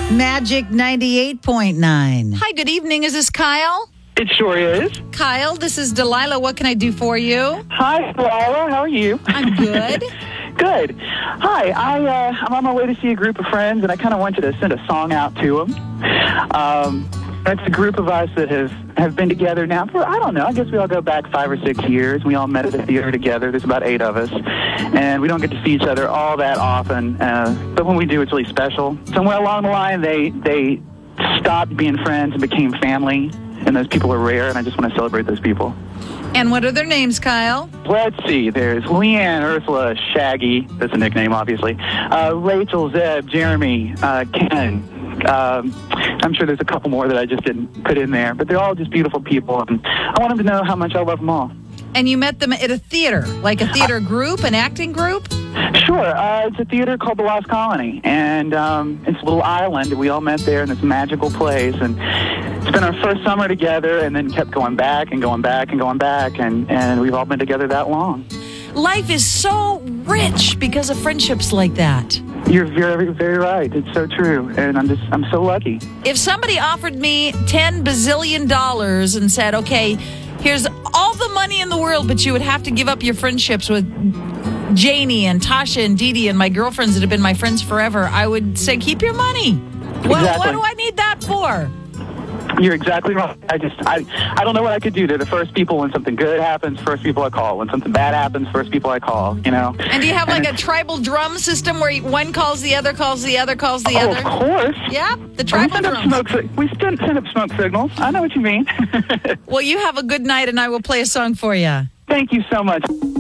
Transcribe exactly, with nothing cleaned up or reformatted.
Magic ninety-eight point nine. Hi, good evening. Is this Kyle? It sure is. Kyle, this is Delilah. What can I do for you? Hi, Laura. How are you? I'm good. Good. Hi. I, uh, I'm on my way to see a group of friends, and I kind of wanted to send a song out to them. Um, it's a group of us that have, have been together now for, I don't know, I guess we all go back five or six years. We all met at the theater together. There's about eight of us, and we don't get to see each other all that often, uh, but when we do, it's really special. Somewhere along the line, they, they stopped being friends and became family, and those people are rare, and I just want to celebrate those people. And what are their names, Kyle? Let's see. There's Leanne, Ursula, Shaggy. That's a nickname, obviously. Uh, Rachel, Zeb, Jeremy, uh, Ken. Um, I'm sure there's a couple more that I just didn't put in there. But they're all just beautiful people. And I want them to know how much I love them all. And you met them at a theater, like a theater group, an acting group? Sure. Uh, it's a theater called the Lost Colony. And um, it's a little island. We all met there in this magical place. And it's been our first summer together, and then kept going back and going back and going back. And, and we've all been together that long. Life is so rich because of friendships like that. You're very, very right. It's so true. And I'm just, I'm so lucky. If somebody offered me ten bazillion dollars and said, okay, here's all the money in the world, but you would have to give up your friendships with Janie and Tasha and Dee Dee and my girlfriends that have been my friends forever, I would say, keep your money. Exactly. Well, what do I need that for? You're exactly right. I just, I, I don't know what I could do. They're the first people when something good happens, first people I call. When something bad happens, first people I call, you know? And do you have like a tribal drum system where one calls the other, calls the other, calls the oh, other? of course. Yeah, the we tribal send up drums. smoke, si- we send, send up smoke signals. I know what you mean. Well, you have a good night, and I will play a song for you. Thank you so much.